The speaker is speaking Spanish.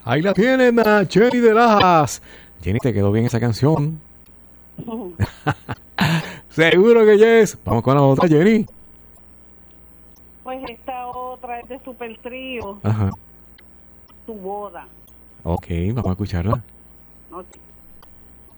Ahí la tienen a Jenny de Lajas. Jenny, ¿te quedó bien esa canción? Seguro que yes. Vamos con la otra, Jenny. Pues esta otra es de Super Trío, Ajá. Tu boda. Ok, vamos a escucharla. Ok.